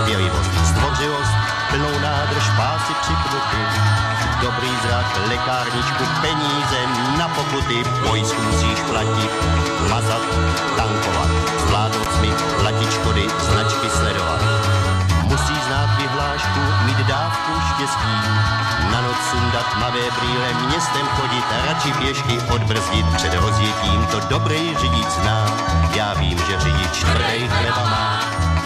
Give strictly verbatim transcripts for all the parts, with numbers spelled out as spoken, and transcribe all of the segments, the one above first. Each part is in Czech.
trpělivost, zdvořilost, plnou nádrž pásy připnuty, dobrý zrak, lekárničku, peníze na pokuty, pojistku musíš platit, mazat, tankovat, zvládnout smyk, platit škody, značky sledovat. Musí znát vyhlášku, mít dávku štěstí, na noc sundat tmavé brýle, městem chodit, radši pěšky odbrzdit před rozjetím, to dobrý řidič zná, já vím, že řidič tvrdej chleba má.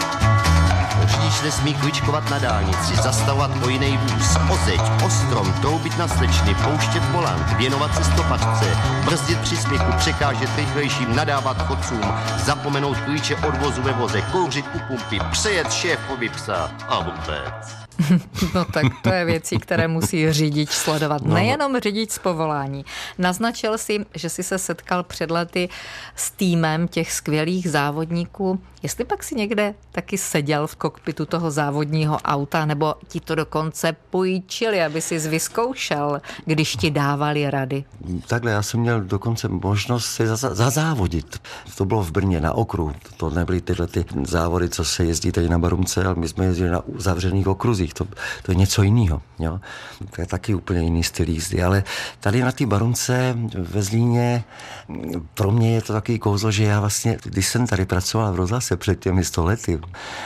Řidič nesmí kličkovat na dálnici, zastavovat o jiný vůz, o zeď, o strom, troubit na slečny, pouštět volant, věnovat se stopařce, brzdit při smyku, překážet rychlejším, nadávat chodcům, zapomenout klíče od vozu ve voze, kouřit u pumpy, přejet šéfovi psa a vůbec. No tak to je věcí, které musí řidič sledovat. No. Nejenom řidič z povolání. Naznačil si, že si se setkal před lety s týmem těch skvělých závodníků. Jestli pak si někde taky seděl v kokpitu toho závodního auta, nebo ti to dokonce půjčili, aby si vyzkoušel, když ti dávali rady? Takhle, já jsem měl dokonce možnost se zazávodit. To bylo v Brně na okruhu. To nebyly tyhle ty závody, co se jezdí tady na Barunce, ale my jsme jezdili na uzavřených okruzích. To, to je něco jiného. Jo? To je taky úplně jiný styl jízdy. Ale tady na té Barunce ve Zlíně pro mě je to takový kouzlo, že já vlastně, když jsem tady pracoval v rozhlase před těmi sto lety,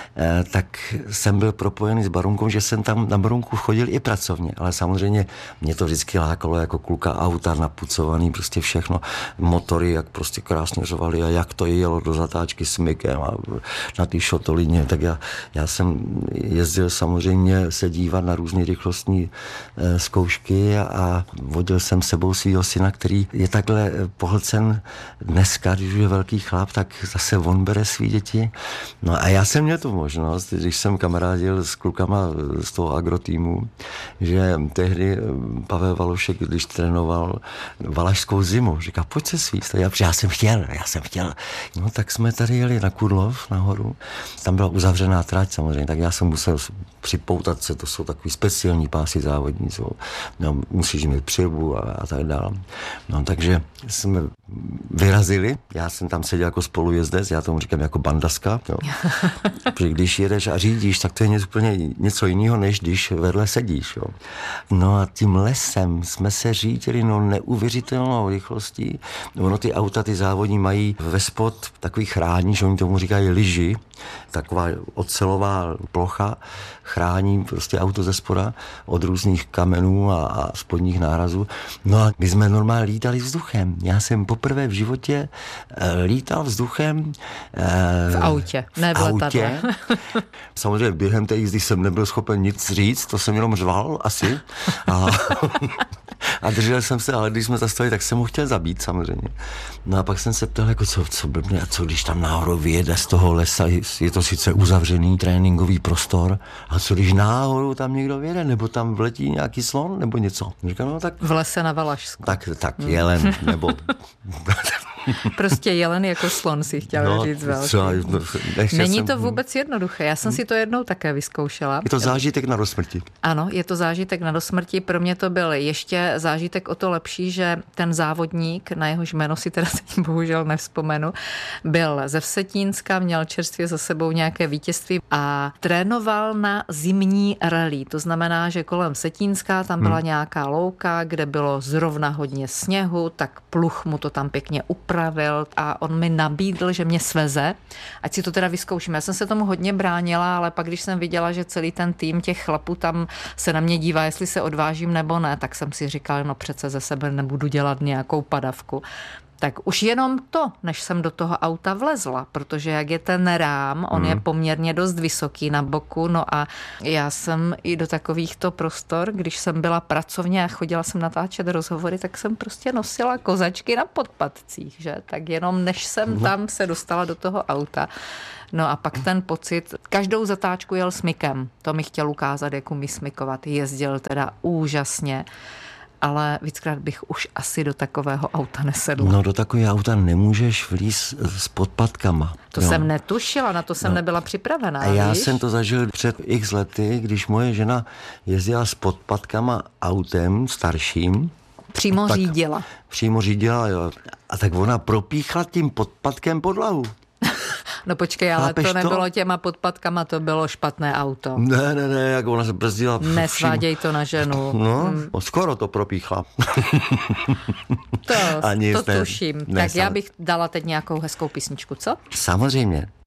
tak jsem byl propojený s Barunkou, že jsem tam na Barunku chodil i pracovně. Ale samozřejmě mě to vždycky lákalo jako kluka, auta napucovaný, prostě všechno, motory, jak prostě krásně řovali a jak to jelo do zatáčky s mykem a na té šotolině. Tak já, já jsem jezdil samozřejmě se dívat na různé rychlostní e, zkoušky a vodil jsem sebou svýho syna, který je takhle pohlcen dneska, když je velký chlap, tak zase on bere svý děti. No a já jsem měl tu možnost, když jsem kamarádil s klukama z toho agrotýmu, že tehdy Pavel Valošek, když trénoval valašskou zimu, říká, pojď se svíst. Já, já jsem chtěl, já jsem chtěl. No tak jsme tady jeli na Kurlov nahoru, tam byla uzavřená trať samozřejmě, tak já jsem musel připoutat se, to jsou takový speciální pásy závodní, jsou, no, musíš mít přilbu a, a tak dále. No takže jsme vyrazili, já jsem tam seděl jako spolujezdec, já tomu říkám jako bandaska, jo. Protože když jedeš a řídíš, tak to je něco, úplně něco jiného, než když vedle sedíš. Jo. No a tím lesem jsme se řídili no neuvěřitelnou rychlostí. Ono ty auta, ty závodní mají ve spod takový chrání, že oni tomu říkají lyži, taková ocelová plocha, chrání prostě auto ze spoda od různých kamenů a, a spodních nárazů. No a my jsme normálně lítali vzduchem. Já jsem poprvé v životě e, lítal vzduchem. E, v autě, ne v letadle. Samozřejmě během té jízdy jsem nebyl schopen nic říct, to jsem jenom řval asi. A, a držel jsem se, ale když jsme zastavili, tak jsem ho chtěl zabít samozřejmě. No a pak jsem se ptal, jako co, co blbně, a co když tam náhodou vyjede z toho lesa, je to sice uzavřený tréninkový prostor, a co když náhodou tam někdo vyjede, nebo tam vletí nějaký slon, nebo něco. Říkám, no tak... V lese na Valašsku. Tak, tak hmm. jelen, nebo... Prostě jelen jako slon si chtěl no, říct velký. Třeba, no, Není jsem... to vůbec jednoduché. Já jsem si to jednou také vyzkoušela. Je to zážitek na dosmrti. Ano, je to zážitek na dosmrti. Pro mě to byl ještě zážitek o to lepší, že ten závodník, na jehož jméno si teda teď bohužel nevzpomenu, byl ze Vsetínska, měl čerstvě za sebou nějaké vítězství a trénoval na zimní rally. To znamená, že kolem Vsetínska tam byla hmm. nějaká louka, kde bylo zrovna hodně sněhu, tak pluch mu to tam pěkně upravil a on mi nabídl, že mě sveze, ať si to teda vyzkouším. Já jsem se tomu hodně bránila, ale pak, když jsem viděla, že celý ten tým těch chlapů tam se na mě dívá, jestli se odvážím nebo ne, tak jsem si říkala, no přece ze sebe nebudu dělat nějakou padavku. Tak už jenom to, než jsem do toho auta vlezla, protože jak je ten rám, on hmm. je poměrně dost vysoký na boku, no a já jsem i do takovýchto prostor, když jsem byla pracovně a chodila jsem natáčet rozhovory, tak jsem prostě nosila kozačky na podpatcích, že? Tak jenom než jsem hmm. tam se dostala do toho auta. No a pak ten pocit, každou zatáčku jel smykem, to mi chtěl ukázat, jak umí smykovat, jezdil teda úžasně. Ale víckrát bych už asi do takového auta nesedla. No do takového auta nemůžeš vlíz s podpatkama. To jo. jsem netušila, na to jsem no. nebyla připravená. A já víš? jsem to zažil před x lety, když moje žena jezdila s podpatkama autem starším. Přímo tak, řídila. Přímo řídila, jo. A tak ona propíchla tím podpatkem podlahu. No počkej, ale Chápeš to nebylo to? těma podpatkama, to bylo špatné auto. Ne, ne, ne, jak ona se brzdila. Nesváděj to na ženu. No, hmm. skoro to propíchla. To, Ani to ne, tuším. Ne, tak já bych dala teď nějakou hezkou písničku, co? Samozřejmě.